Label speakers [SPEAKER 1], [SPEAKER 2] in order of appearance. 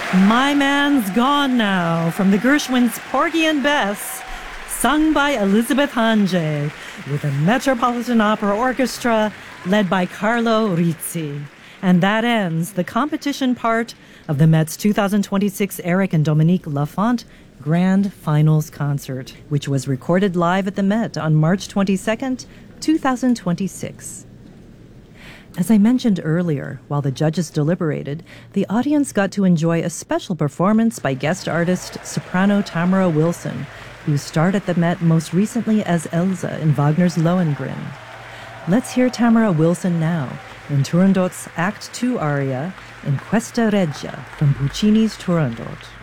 [SPEAKER 1] My Man's Gone Now from the Gershwins' Porgy and Bess, sung by Elizabeth Hange with the Metropolitan Opera Orchestra led by Carlo Rizzi. And that ends the competition part of the Met's 2026 Eric and Dominique Lafont Grand Finals Concert, which was recorded live at the Met on March 22nd, 2026. As I mentioned earlier, while the judges deliberated, the audience got to enjoy a special performance by guest artist soprano Tamara Wilson, who starred at the Met most recently as Elsa in Wagner's Lohengrin. Let's hear Tamara Wilson now in Turandot's Act II aria in Questa Regia from Puccini's Turandot.